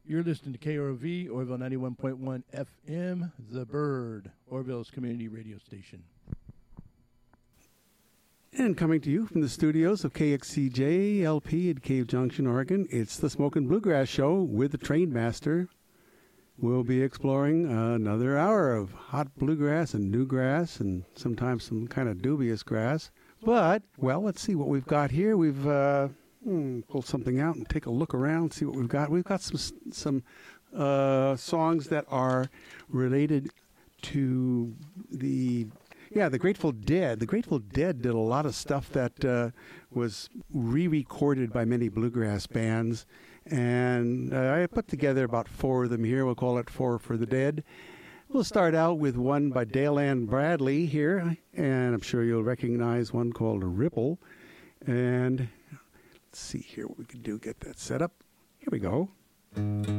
You're listening to KROV, Orville 91.1 FM, The Bird, Orville's community radio station. And coming to you from the studios of KXCJ LP at Cave Junction, Oregon, it's the Smokin' Bluegrass Show with the Train Master. We'll be exploring another hour of hot bluegrass and newgrass and sometimes some kind of dubious grass. But, well, let's see what we've got here. We've pull something out and take a look around, see what we've got. We've got some songs that are related to the Grateful Dead. The Grateful Dead did a lot of stuff that was re-recorded by many bluegrass bands, and I put together about 4 of them here. We'll call it 4 for the Dead. We'll start out with one by Dale Ann Bradley here, and I'm sure you'll recognize one called Ripple. And let's see here what we can do, get that set up. Here we go.